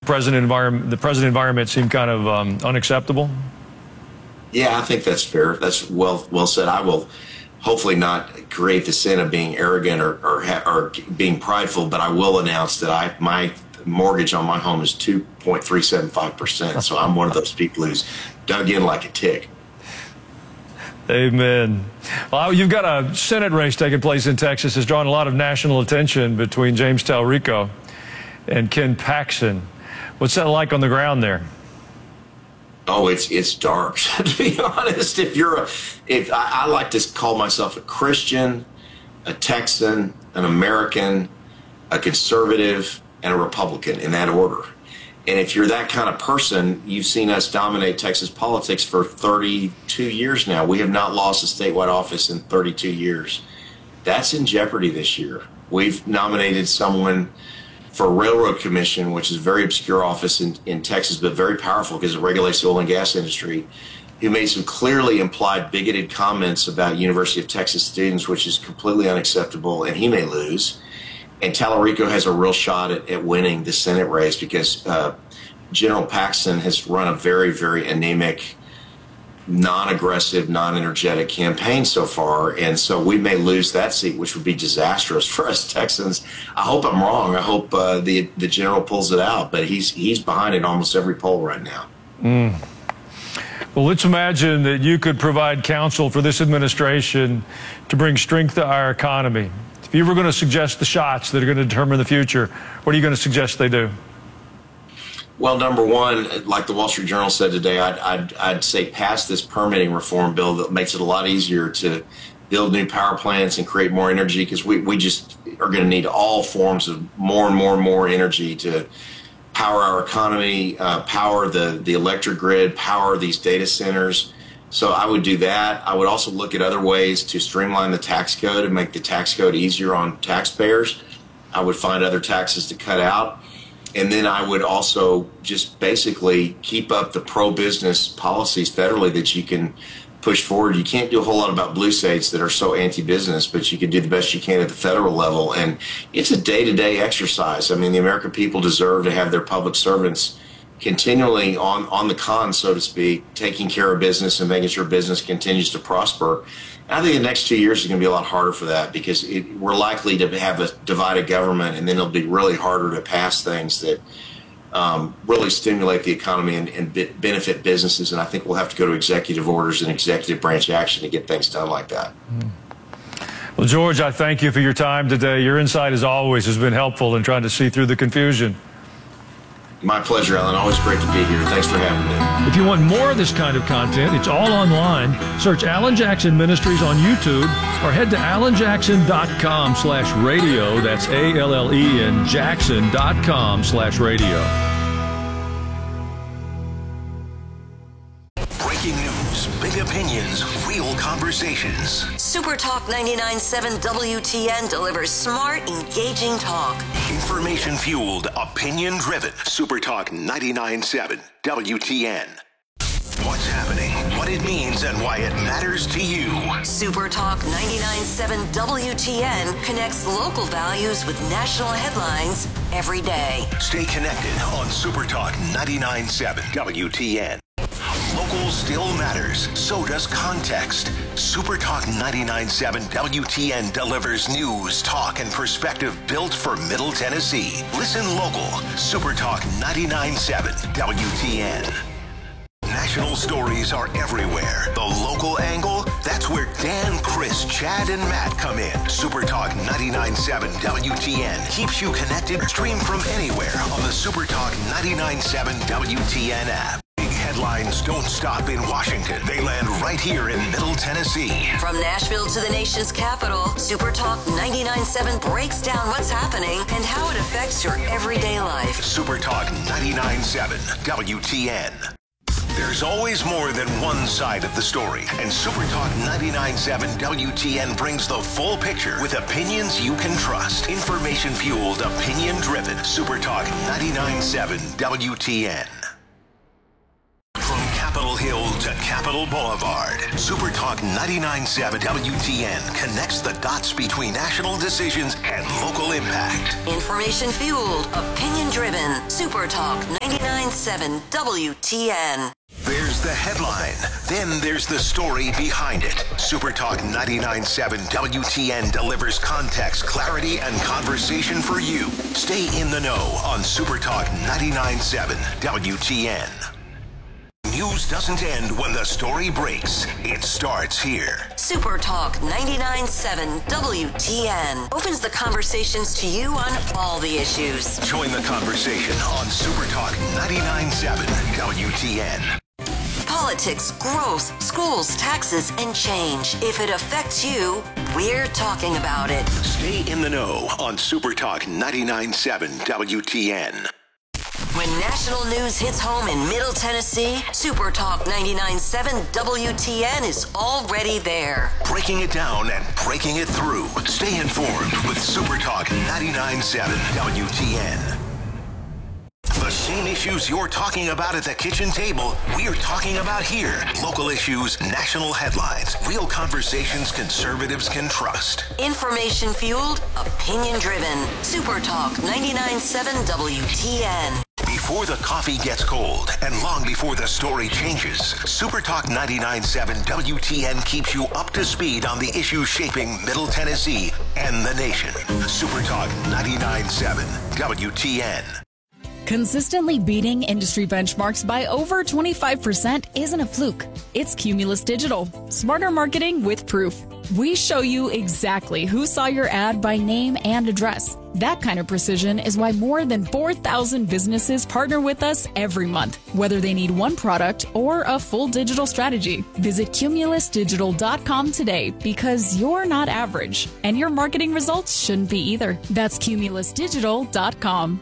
present environment seem kind of unacceptable? Yeah, I think that's fair. That's well said. I will hopefully not create the sin of being arrogant or being prideful, but I will announce that my mortgage on my home is 2.375%. So I'm one of those people who's dug in like a tick. Amen. Well, you've got a Senate race taking place in Texas. Has drawn a lot of national attention between James Talrico and Ken Paxton. What's that like on the ground there? Oh, it's dark, to be honest. I like to call myself a Christian, a Texan, an American, a conservative, and a Republican in that order. And if you're that kind of person, you've seen us dominate Texas politics for 32 years now. We have not lost a statewide office in 32 years. That's in jeopardy this year. We've nominated someone for Railroad Commission, which is a very obscure office in Texas, but very powerful because it regulates the oil and gas industry, who made some clearly implied bigoted comments about University of Texas students, which is completely unacceptable, and he may lose. And Talarico has a real shot at winning the Senate race because General Paxton has run a very, very anemic, non-aggressive, non-energetic campaign so far. And so we may lose that seat, which would be disastrous for us Texans. I hope I'm wrong. I hope the general pulls it out. But he's behind in almost every poll right now. Well, let's imagine that you could provide counsel for this administration to bring strength to our economy. If you were going to suggest the shots that are going to determine the future, what are you going to suggest they do? Well, number one, like the Wall Street Journal said today, I'd say pass this permitting reform bill that makes it a lot easier to build new power plants and create more energy, because we just are going to need all forms of more and more energy to power our economy, power the electric grid, power these data centers. So I would do that. I would also look at other ways to streamline the tax code and make the tax code easier on taxpayers. I would find other taxes to cut out. And then I would also just basically keep up the pro-business policies federally that you can push forward. You can't do a whole lot about blue states that are so anti-business, but you can do the best you can at the federal level. And it's a day-to-day exercise. I mean, the American people deserve to have their public servants continually on the con, so to speak, taking care of business and making sure business continues to prosper. And I think the next 2 years is going to be a lot harder for that, because we're likely to have a divided government, and then it'll be really harder to pass things that really stimulate the economy and benefit businesses. And I think we'll have to go to executive orders and executive branch action to get things done like that. Well, George, I thank you for your time today. Your insight, as always, has been helpful in trying to see through the confusion. My pleasure, Alan. Always great to be here. Thanks for having me. If you want more of this kind of content, it's all online. Search Alan Jackson Ministries on YouTube or head to alanjackson.com/radio. That's ALLEN Jackson.com/radio. Breaking news, big opinions, real conversations. Super Talk 99.7 WTN delivers smart, engaging talk. Information-fueled, opinion-driven. Super Talk 99.7 WTN. What's happening, what it means, and why it matters to you. Super Talk 99.7 WTN connects local values with national headlines every day. Stay connected on Super Talk 99.7 WTN. Local still matters, so does context. Super Talk 99.7 WTN delivers news, talk, and perspective built for Middle Tennessee. Listen local. Super Talk 99.7 WTN. National stories are everywhere. The local angle, that's where Dan, Chris, Chad, and Matt come in. Super Talk 99.7 WTN keeps you connected. Stream from anywhere on the Super Talk 99.7 WTN app. Headlines don't stop in Washington. They land right here in Middle Tennessee. From Nashville to the nation's capital, Super Talk 99.7 breaks down what's happening and how it affects your everyday life. Super Talk 99.7 WTN. There's always more than one side of the story, and Super Talk 99.7 WTN brings the full picture with opinions you can trust. Information-fueled, opinion-driven. Super Talk 99.7 WTN. From Capitol Hill to Capitol Boulevard. Super Talk 99.7 WTN connects the dots between national decisions and local impact. Information fueled, opinion driven. Super Talk 99.7 WTN. There's the headline, then there's the story behind it. Super Talk 99.7 WTN delivers context, clarity, and conversation for you. Stay in the know on Super Talk 99.7 WTN. News doesn't end when the story breaks. It starts here. Super Talk 99.7 WTN opens the conversations to you on all the issues. Join the conversation on Super Talk 99.7 WTN. Politics, growth, schools, taxes, and change. If it affects you, we're talking about it. Stay in the know on Super Talk 99.7 WTN. When national news hits home in Middle Tennessee, Super Talk 99.7 WTN is already there. Breaking it down and breaking it through. Stay informed with Super Talk 99.7 WTN. The same issues you're talking about at the kitchen table, we're talking about here. Local issues, national headlines, real conversations conservatives can trust. Information fueled, opinion driven. Super Talk 99.7 WTN. Before the coffee gets cold and long before the story changes, Super Talk 99.7 WTN keeps you up to speed on the issues shaping Middle Tennessee and the nation. Super Talk 99.7 WTN. Consistently beating industry benchmarks by over 25% isn't a fluke. It's Cumulus Digital. Smarter marketing with proof. We show you exactly who saw your ad by name and address. That kind of precision is why more than 4,000 businesses partner with us every month, whether they need one product or a full digital strategy. Visit cumulusdigital.com today because you're not average, and your marketing results shouldn't be either. That's cumulusdigital.com.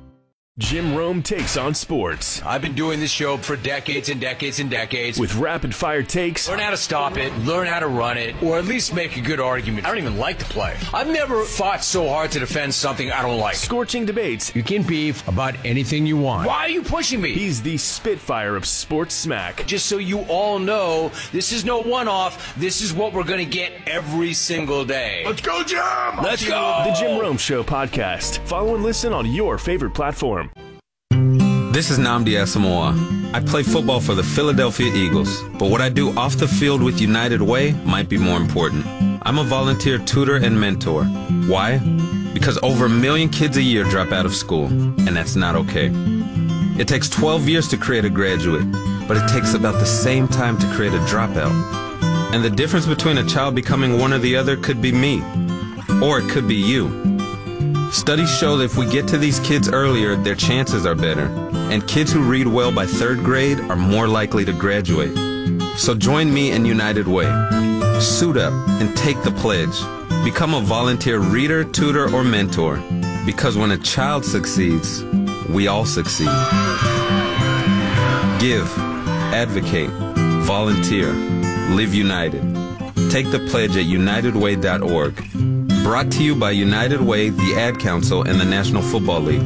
Jim Rome takes on sports. I've been doing this show for decades and decades and decades. With rapid-fire takes. Learn how to stop it, learn how to run it, or at least make a good argument. I don't even like to play. I've never fought so hard to defend something I don't like. Scorching debates. You can beef about anything you want. Why are you pushing me? He's the Spitfire of sports smack. Just so you all know, this is no one-off. This is what we're going to get every single day. Let's go, Jim! Let's go! The Jim Rome Show podcast. Follow and listen on your favorite platform. This is Nnamdi Asamoah. I play football for the Philadelphia Eagles, but what I do off the field with United Way might be more important. I'm a volunteer tutor and mentor. Why? Because over 1 million kids a year drop out of school, and that's not okay. It takes 12 years to create a graduate, but it takes about the same time to create a dropout. And the difference between a child becoming one or the other could be me, or it could be you. Studies show that if we get to these kids earlier, their chances are better. And kids who read well by 3rd grade are more likely to graduate. So join me in United Way. Suit up and take the pledge. Become a volunteer reader, tutor, or mentor. Because when a child succeeds, we all succeed. Give, advocate, volunteer, live united. Take the pledge at unitedway.org. Brought to you by United Way, the Ad Council, and the National Football League.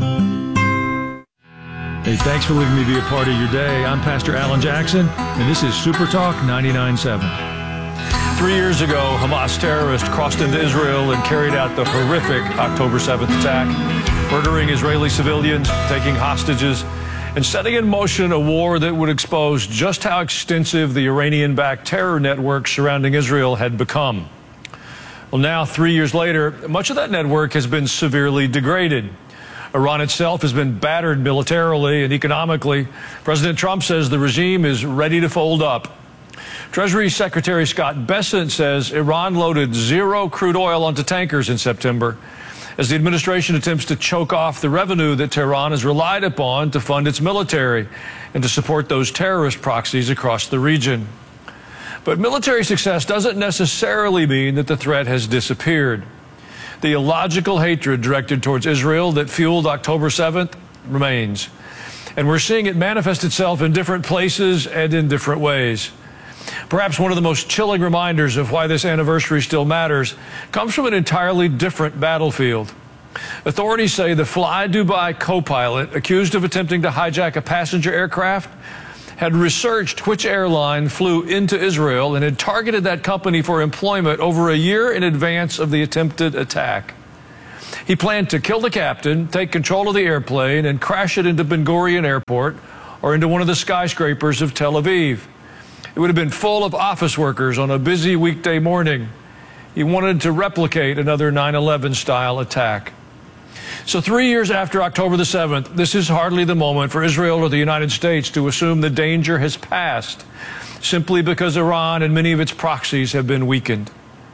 Hey, thanks for letting me be a part of your day. I'm Pastor Alan Jackson, and this is Super Talk 99.7. 3 years ago, Hamas terrorists crossed into Israel and carried out the horrific October 7th attack, murdering Israeli civilians, taking hostages, and setting in motion a war that would expose just how extensive the Iranian-backed terror network surrounding Israel had become. Well, now, 3 years later, much of that network has been severely degraded. Iran itself has been battered militarily and economically. President Trump says the regime is ready to fold up. Treasury Secretary Scott Bessent says Iran loaded 0 crude oil onto tankers in September as the administration attempts to choke off the revenue that Tehran has relied upon to fund its military and to support those terrorist proxies across the region. But military success doesn't necessarily mean that the threat has disappeared. The illogical hatred directed towards Israel that fueled October 7th remains. And we're seeing it manifest itself in different places and in different ways. Perhaps one of the most chilling reminders of why this anniversary still matters comes from an entirely different battlefield. Authorities say the Fly Dubai co-pilot accused of attempting to hijack a passenger aircraft had researched which airline flew into Israel and had targeted that company for employment over a year in advance of the attempted attack. He planned to kill the captain, take control of the airplane, and crash it into Ben Gurion Airport or into one of the skyscrapers of Tel Aviv. It would have been full of office workers on a busy weekday morning. He wanted to replicate another 9/11 style attack. So 3 years after October the 7th, this is hardly the moment for Israel or the United States to assume the danger has passed, simply because Iran and many of its proxies have been weakened.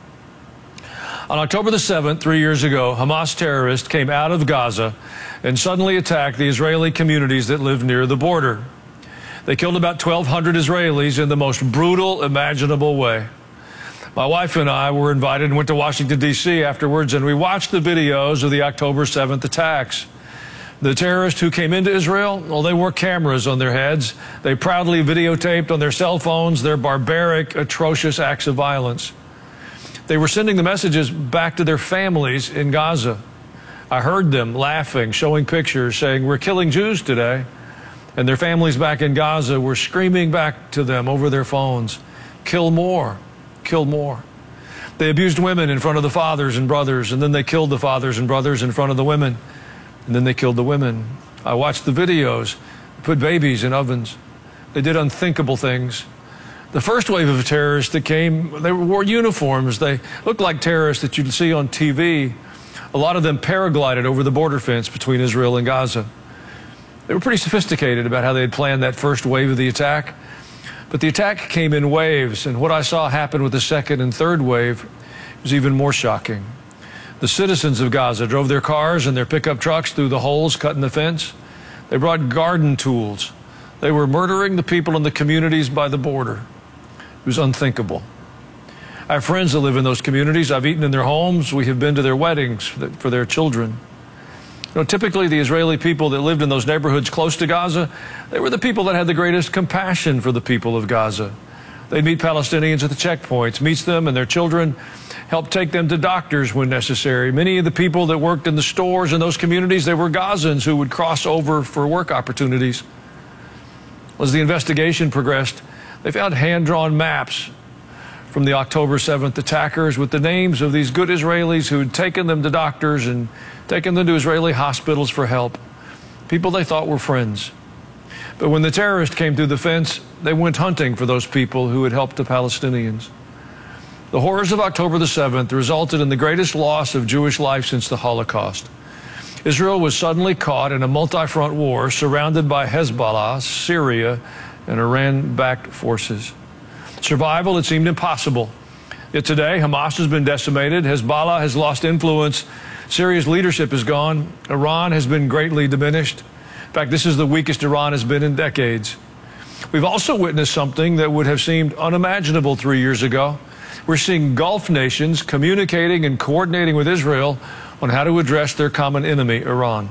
On October the 7th, 3 years ago, Hamas terrorists came out of Gaza and suddenly attacked the Israeli communities that lived near the border. They killed about 1,200 Israelis in the most brutal imaginable way. My wife and I were invited and went to Washington, D.C. afterwards, and we watched the videos of the October 7th attacks. The terrorists who came into Israel, well, they wore cameras on their heads. They proudly videotaped on their cell phones their barbaric, atrocious acts of violence. They were sending the messages back to their families in Gaza. I heard them laughing, showing pictures, saying, "We're killing Jews today." And their families back in Gaza were screaming back to them over their phones, "Kill more. Kill more." They abused women in front of the fathers and brothers, and then they killed the fathers and brothers in front of the women, and then they killed the women. I watched the videos, put babies in ovens. They did unthinkable things. The first wave of terrorists that came, they wore uniforms. They looked like terrorists that you'd see on TV. A lot of them paraglided over the border fence between Israel and Gaza. They were pretty sophisticated about how they had planned that first wave of the attack. But the attack came in waves, and what I saw happen with the second and third wave was even more shocking. The citizens of Gaza drove their cars and their pickup trucks through the holes cut in the fence. They brought garden tools. They were murdering the people in the communities by the border. It was unthinkable. I have friends that live in those communities. I've eaten in their homes. We have been to their weddings for their children. You know, typically the Israeli people that lived in those neighborhoods close to Gaza, they were the people that had the greatest compassion for the people of Gaza. They'd meet Palestinians at the checkpoints, meet them and their children, help take them to doctors when necessary. Many of the people that worked in the stores in those communities, they were Gazans who would cross over for work opportunities. As the investigation progressed, they found hand-drawn maps from the October 7th attackers with the names of these good Israelis who had taken them to doctors and taken them to Israeli hospitals for help, people they thought were friends. But when the terrorists came through the fence, they went hunting for those people who had helped the Palestinians. The horrors of October the 7th resulted in the greatest loss of Jewish life since the Holocaust. Israel was suddenly caught in a multi-front war surrounded by Hezbollah, Syria, and Iran-backed forces. Survival, it seemed impossible. Yet today, Hamas has been decimated, Hezbollah has lost influence, Syria's leadership is gone, Iran has been greatly diminished. In fact, this is the weakest Iran has been in decades. We've also witnessed something that would have seemed unimaginable 3 years ago. We're seeing Gulf nations communicating and coordinating with Israel on how to address their common enemy, Iran.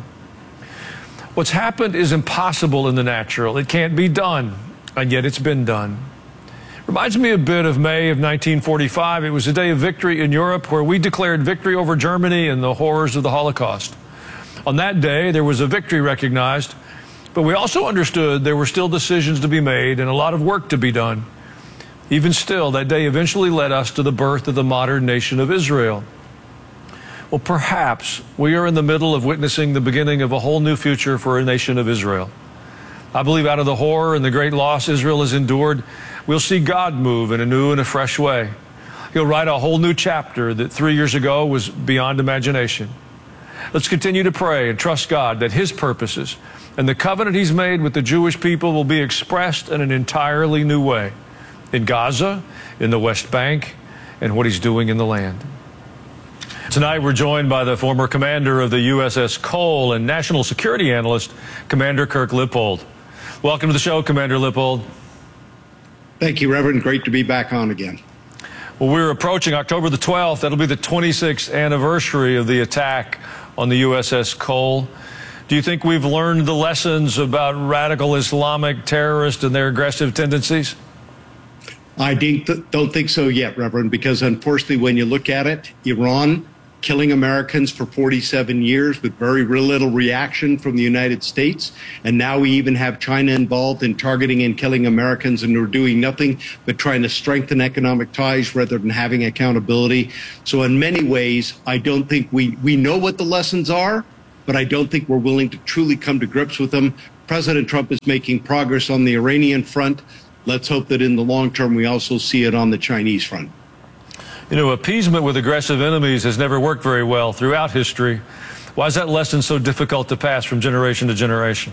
What's happened is impossible in the natural. It can't be done, and yet it's been done. Reminds me a bit of May of 1945. It was a day of victory in Europe where we declared victory over Germany and the horrors of the Holocaust. On that day, there was a victory recognized, but we also understood there were still decisions to be made and a lot of work to be done. Even still, that day eventually led us to the birth of the modern nation of Israel. Well, perhaps we are in the middle of witnessing the beginning of a whole new future for a nation of Israel. I believe out of the horror and the great loss Israel has endured, we'll see God move in a new and a fresh way. He'll write a whole new chapter that 3 years ago was beyond imagination. Let's continue to pray and trust God that His purposes and the covenant He's made with the Jewish people will be expressed in an entirely new way in Gaza, in the West Bank, and what He's doing in the land. Tonight, we're joined by the former commander of the USS Cole and national security analyst, Commander Kirk Lippold. Welcome to the show, Commander Lippold. Thank you, Reverend. Great to be back on again. Well, we're approaching October the 12th. That'll be the 26th anniversary of the attack on the USS Cole. Do you think we've learned the lessons about radical Islamic terrorists and their aggressive tendencies? I don't think so yet, Reverend, because unfortunately, when you look at it, Iran killing Americans for 47 years with very little reaction from the United States. And now we even have China involved in targeting and killing Americans, and we're doing nothing but trying to strengthen economic ties rather than having accountability. So in many ways, I don't think we know what the lessons are, but I don't think we're willing to truly come to grips with them. President Trump is making progress on the Iranian front. Let's hope that in the long term, we also see it on the Chinese front. You know, appeasement with aggressive enemies has never worked very well throughout history. Why is that lesson so difficult to pass from generation to generation?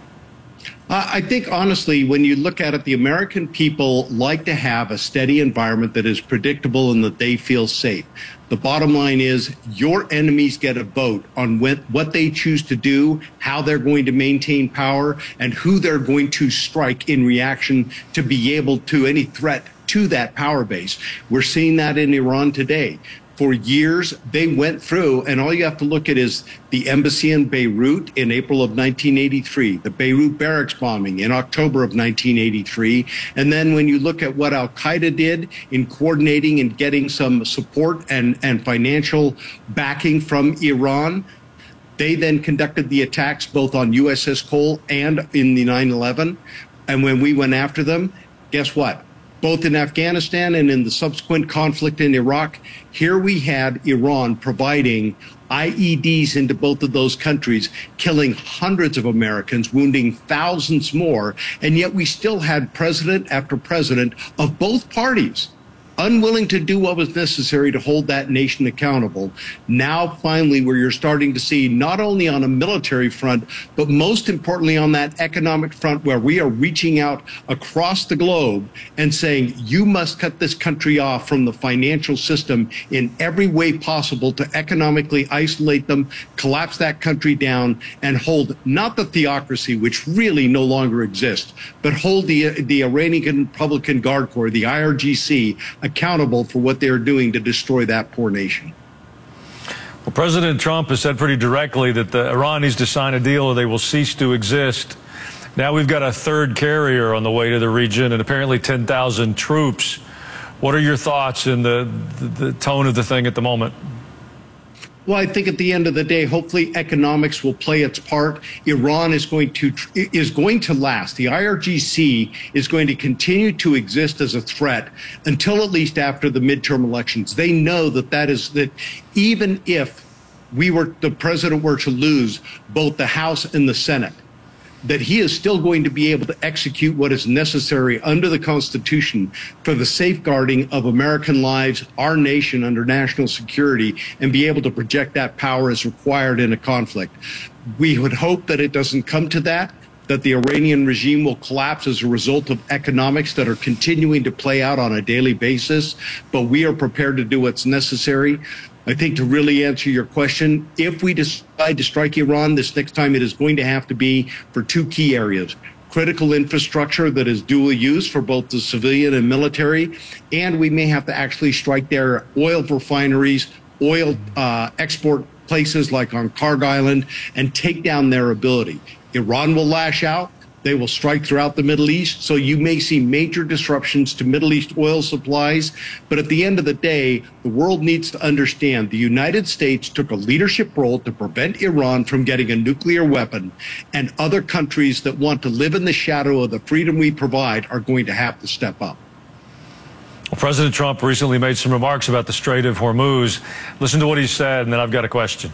I think, honestly, when you look at it, the American people like to have a steady environment that is predictable and that they feel safe. The bottom line is your enemies get a vote on what they choose to do, how they're going to maintain power, and who they're going to strike in reaction to be able to any threat to that power base. We're seeing that in Iran today. For years, they went through, and all you have to look at is the embassy in Beirut in April of 1983, the Beirut barracks bombing in October of 1983. And then when you look at what al-Qaeda did in coordinating and getting some support and financial backing from Iran, they then conducted the attacks both on USS Cole and in the 9/11. And when we went after them, guess what? Both in Afghanistan and in the subsequent conflict in Iraq, here we had Iran providing IEDs into both of those countries, killing hundreds of Americans, wounding thousands more, and yet we still had president after president of both parties unwilling to do what was necessary to hold that nation accountable. Now, finally, where you're starting to see not only on a military front, but most importantly on that economic front, where we are reaching out across the globe and saying, you must cut this country off from the financial system in every way possible to economically isolate them, collapse that country down, and hold not the theocracy, which really no longer exists, but hold the Iranian Republican Guard Corps, the IRGC, accountable for what they're doing to destroy that poor nation. Well, President Trump has said pretty directly that Iran needs to sign a deal or they will cease to exist. Now we've got a third carrier on the way to the region and apparently 10,000 troops. What are your thoughts in the tone of the thing at the moment? Well, I think at the end of the day, hopefully economics will play its part. Iran is going to last. The IRGC is going to continue to exist as a threat until at least after the midterm elections. They know that even if the president were to lose both the House and the Senate, that he is still going to be able to execute what is necessary under the Constitution for the safeguarding of American lives, our nation under national security, and be able to project that power as required in a conflict. We would hope that it doesn't come to that the Iranian regime will collapse as a result of economics that are continuing to play out on a daily basis, but we are prepared to do what's necessary. I think to really answer your question, if we decide to strike Iran this next time, it is going to have to be for two key areas: critical infrastructure that is dual use for both the civilian and military, and we may have to actually strike their oil refineries, oil export places like on Kharg Island, and take down their ability. Iran will lash out. They will strike throughout the Middle East. So you may see major disruptions to Middle East oil supplies. But at the end of the day, the world needs to understand the United States took a leadership role to prevent Iran from getting a nuclear weapon. And other countries that want to live in the shadow of the freedom we provide are going to have to step up. Well, President Trump recently made some remarks about the Strait of Hormuz. Listen to what he said, and then I've got a question.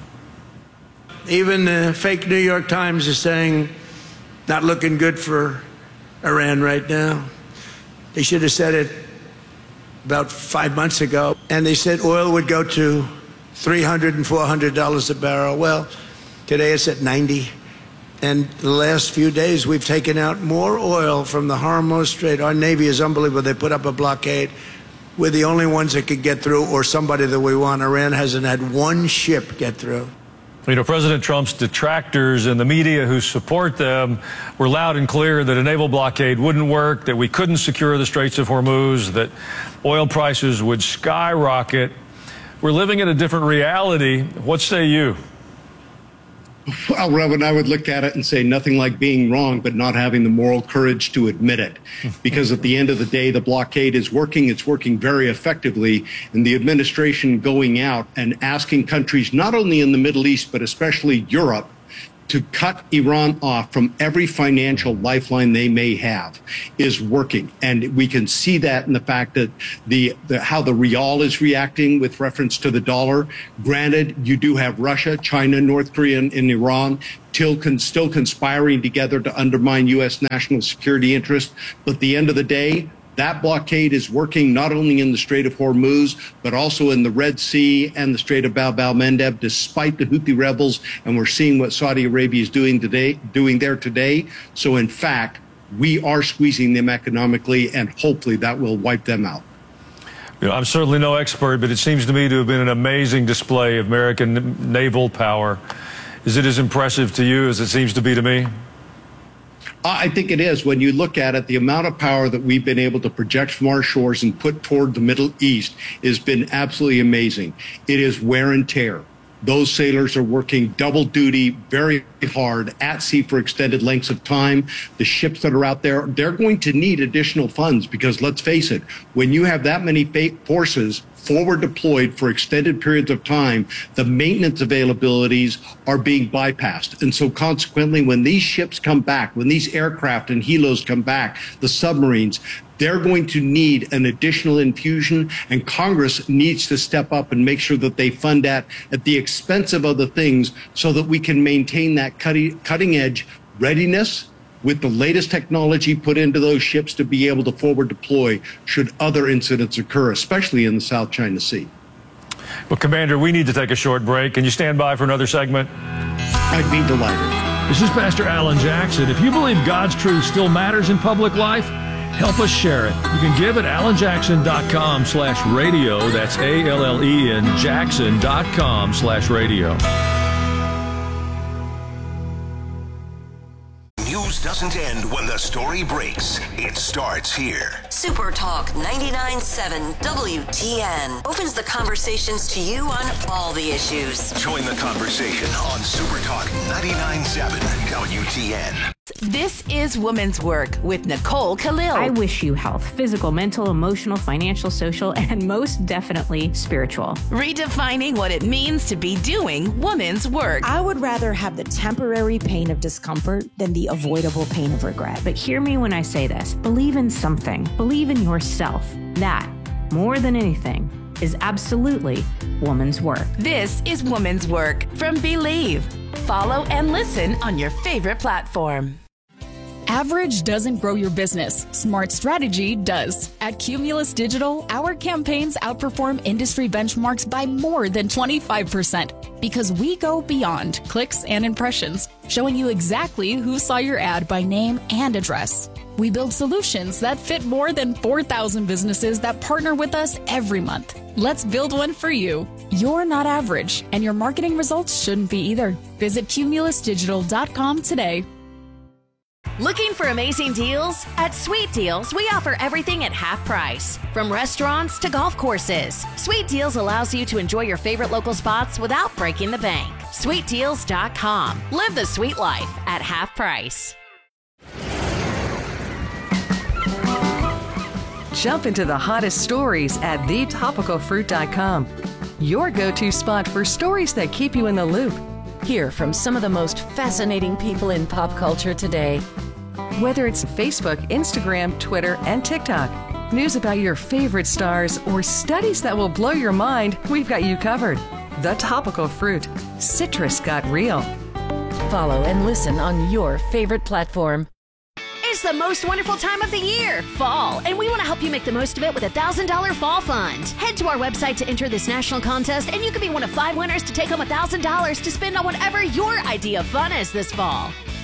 Even the fake New York Times is saying not looking good for Iran right now. They should have said it about 5 months ago. And they said oil would go to $300 and $400 a barrel. Well, today it's at 90. And the last few days, we've taken out more oil from the Hormuz Strait. Our Navy is unbelievable. They put up a blockade. We're the only ones that could get through, or somebody that we want. Iran hasn't had one ship get through. You know, President Trump's detractors and the media who support them were loud and clear that a naval blockade wouldn't work, that we couldn't secure the Straits of Hormuz, that oil prices would skyrocket. We're living in a different reality. What say you? Well, Reverend, I would look at it and say nothing like being wrong, but not having the moral courage to admit it. Because at the end of the day, the blockade is working. It's working very effectively. And the administration going out and asking countries, not only in the Middle East, but especially Europe, to cut Iran off from every financial lifeline they may have is working. And we can see that in the fact that how the rial is reacting with reference to the dollar. Granted, you do have Russia, China, North Korea, and Iran still conspiring together to undermine U.S. national security interests. But at the end of the day, that blockade is working not only in the Strait of Hormuz, but also in the Red Sea and the Strait of Bab el-Mandeb, despite the Houthi rebels. And we're seeing what Saudi Arabia is doing there today. So, in fact, we are squeezing them economically, and hopefully that will wipe them out. I'm certainly no expert, but it seems to me to have been an amazing display of American naval power. Is it as impressive to you as it seems to be to me? I think it is. When you look at it, the amount of power that we've been able to project from our shores and put toward the Middle East has been absolutely amazing. It is wear and tear. Those sailors are working double duty, very hard at sea for extended lengths of time. The ships that are out there, they're going to need additional funds because let's face it, when you have that many forces forward deployed for extended periods of time, the maintenance availabilities are being bypassed. And so consequently, when these ships come back, when these aircraft and helos come back, the submarines, they're going to need an additional infusion, and Congress needs to step up and make sure that they fund that at the expense of other things so that we can maintain that cutting edge readiness with the latest technology put into those ships to be able to forward deploy should other incidents occur, especially in the South China Sea. Well, Commander, we need to take a short break. Can you stand by for another segment? I'd be delighted. This is Pastor Alan Jackson. If you believe God's truth still matters in public life, help us share it. You can give at alanjackson.com/radio. That's ALLEN Jackson.com/radio. News doesn't end when the story breaks. It starts here. Super Talk 99.7 WTN opens the conversations to you on all the issues. Join the conversation on Super Talk 99.7 WTN. This is Women's Work with Nicole Khalil. I wish you health, physical, mental, emotional, financial, social, and most definitely spiritual. Redefining what it means to be doing women's work. I would rather have the temporary pain of discomfort than the avoidable pain of regret. But hear me when I say this. Believe in something. Believe in yourself. That, more than anything, is absolutely woman's work. This is Woman's Work from Believe. Follow and listen on your favorite platform. Average doesn't grow your business. Smart strategy does. At Cumulus Digital, our campaigns outperform industry benchmarks by more than 25% because we go beyond clicks and impressions, showing you exactly who saw your ad by name and address. We build solutions that fit more than 4,000 businesses that partner with us every month. Let's build one for you. You're not average, and your marketing results shouldn't be either. Visit cumulusdigital.com today. Looking for amazing deals? At Sweet Deals, we offer everything at half price. From restaurants to golf courses, Sweet Deals allows you to enjoy your favorite local spots without breaking the bank. SweetDeals.com. Live the sweet life at half price. Jump into the hottest stories at thetopicalfruit.com. Your go-to spot for stories that keep you in the loop. Hear from some of the most fascinating people in pop culture today. Whether it's Facebook, Instagram, Twitter, and TikTok, news about your favorite stars, or studies that will blow your mind, we've got you covered. The Topical Fruit. Citrus got real. Follow and listen on your favorite platform. It's the most wonderful time of the year, fall, and we want to help you make the most of it with a $1,000 fall fund. Head to our website to enter this national contest, and you could be one of 5 winners to take home $1,000 to spend on whatever your idea of fun is this fall.